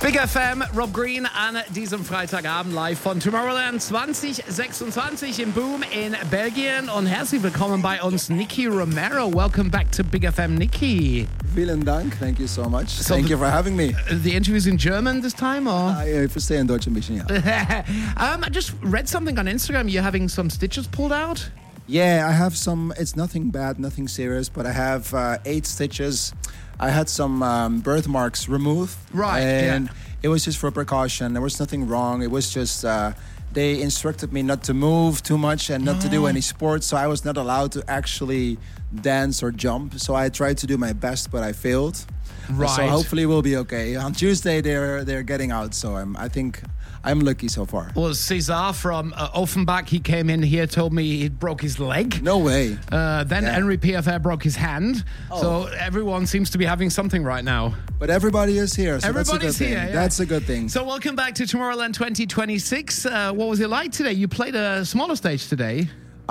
Big FM, Rob Green an diesem Freitagabend live von Tomorrowland 2026 im Boom in Belgien. Und herzlich willkommen bei uns, Nicky Romero. Welcome back to Big FM, Nicky. Vielen Dank, thank you so much. Thank you for having me. The interview's in German this time, or? Ich verstehe in Deutsch ein bisschen, ja. I just read something on Instagram. You're having some stitches pulled out? Yeah, I have some, it's nothing bad, nothing serious, but I have 8 stitches. I had some birthmarks removed. Right, and it was just for precaution. There was nothing wrong. It was just, they instructed me not to move too much and not to do any sports, so I was not allowed to actually dance or jump. So I tried to do my best, but I failed. Right. So hopefully we'll be okay. On Tuesday, they're getting out, so I think I'm lucky so far. Well, Cesar from Offenbach, he came in here, told me he broke his leg. No way. Then Henry PFR broke his hand. Oh. So everyone seems to be having something right now. But everybody is here, so Everybody's that's a good here, thing. yeah. That's a good thing. So welcome back to Tomorrowland 2026. What was it like today? You played a smaller stage today.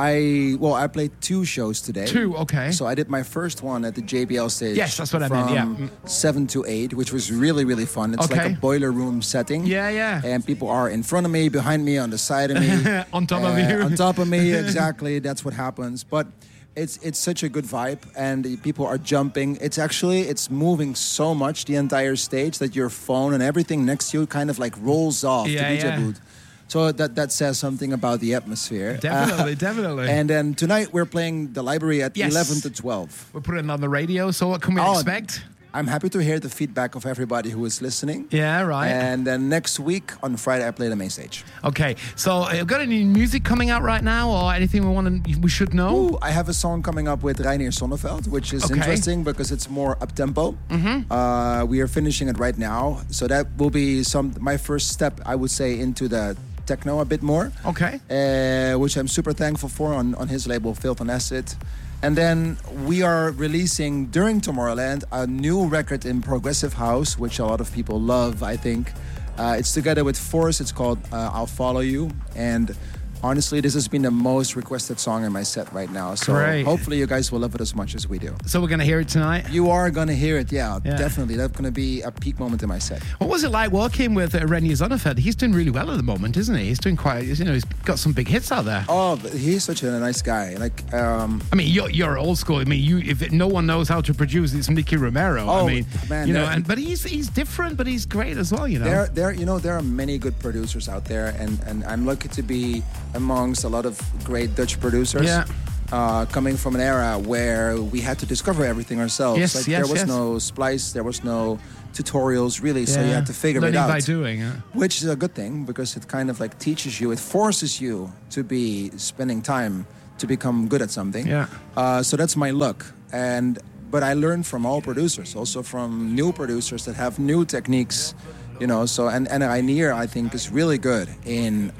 I played 2 shows today. 2, okay. So I did my first one at the JBL stage. Yes, that's what I meant, yeah. From 7 to 8, which was really, really fun. It's like a boiler room setting. Yeah. And people are in front of me, behind me, on the side of me. On top of you. On top of me, exactly. That's what happens. But it's such a good vibe, and the people are jumping. It's moving so much, the entire stage, that your phone and everything next to you kind of like rolls off the DJ booth. So that says something about the atmosphere. Definitely. And then tonight we're playing the library at 11 to 12. We're putting it on the radio, so what can we expect? I'm happy to hear the feedback of everybody who is listening. Yeah, right. And then next week on Friday I play the main stage. Okay, so got any music coming out right now, or anything we should know? Ooh, I have a song coming up with Reinier Sonneveld, which is interesting because it's more up-tempo. Mm-hmm. We are finishing it right now, so that will be my first step, I would say, into the techno a bit more. Okay. Which I'm super thankful for on his label, Filth on Acid. And then we are releasing during Tomorrowland a new record in Progressive House, which a lot of people love, I think. It's together with Force. It's called I'll Follow You. And honestly, this has been the most requested song in my set right now. So hopefully you guys will love it as much as we do. So we're going to hear it tonight? You are going to hear it, yeah, definitely. That's going to be a peak moment in my set. What was it like working with Reinier Sonneveld? He's doing really well at the moment, isn't he? He's doing quite, he's got some big hits out there. Oh, he's such a nice guy. I mean, you're old school. I mean, if no one knows how to produce, it's Nicky Romero. Oh, I mean, man, but he's different, but he's great as well, There are many good producers out there, and I'm lucky to be amongst a lot of great Dutch producers. Yeah. Coming from an era where we had to discover everything ourselves. There was no splice, there was no tutorials really, so you had to figure it out. Learning by doing. Which is a good thing, because it kind of like teaches you, it forces you to be spending time to become good at something. Yeah. So that's my luck. But I learned from all producers, also from new producers that have new techniques, so and Reinier, I think, is really good in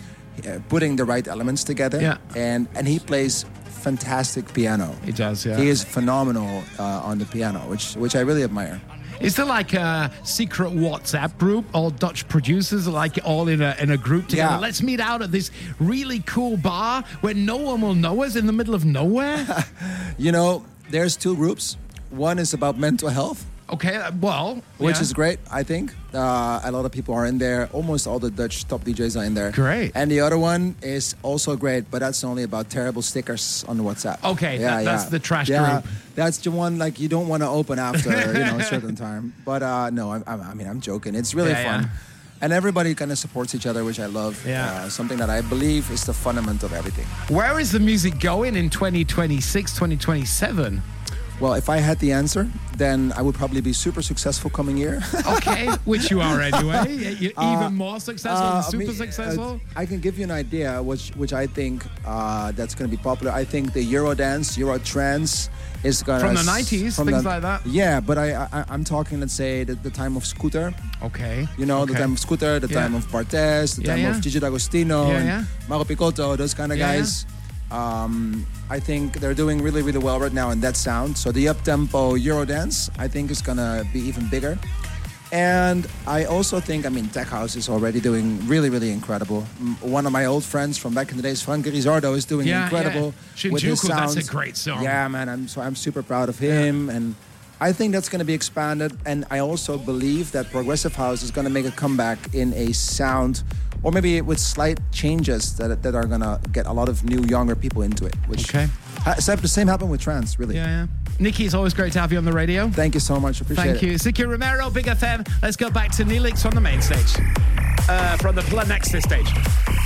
putting the right elements together. Yeah. And he plays fantastic piano. He does, yeah. He is phenomenal on the piano, which I really admire. Is there like a secret WhatsApp group, all Dutch producers, like all in a group together? Yeah. Let's meet out at this really cool bar where no one will know us in the middle of nowhere? There's 2 groups. One is about mental health. Okay, which is great, I think. A lot of people are in there. Almost all the Dutch top DJs are in there. Great. And the other one is also great, but that's only about terrible stickers on the WhatsApp. Okay, that's the trash group. That's the one like you don't want to open after a certain time. But no, I'm joking. It's really fun. Yeah. And everybody kind of supports each other, which I love. Yeah. Something that I believe is the fundament of everything. Where is the music going in 2026, 2027? Well, if I had the answer, then I would probably be super successful coming year. Okay, which you are anyway. You're even more successful and super successful. I can give you an idea, which I think that's going to be popular. I think the Eurodance, Eurotrance is going to... From the 90s, things like that? Yeah, but I'm talking, let's say, the time of Scooter. Okay. The time of Scooter, the time of Barthez, the time of Gigi D'Agostino, and Mauro Picotto, those kind of guys. I think they're doing really, really well right now in that sound. So the up-tempo Eurodance, I think, is going to be even bigger. And I also think, Tech House is already doing really, really incredible. One of my old friends from back in the days, Frankie Rizzardo, is doing incredible with his sound. That's a great song. Yeah, man, I'm super proud of him. And I think that's going to be expanded, and I also believe that progressive house is going to make a comeback in a sound, or maybe with slight changes that are going to get a lot of new, younger people into it. Which the same happened with trance, really. Yeah. Nicky, it's always great to have you on the radio. Thank you so much. Appreciate it. Thank you. Nicky Romero, Big FM. Let's go back to Neelix on the main stage. From the Planexus stage.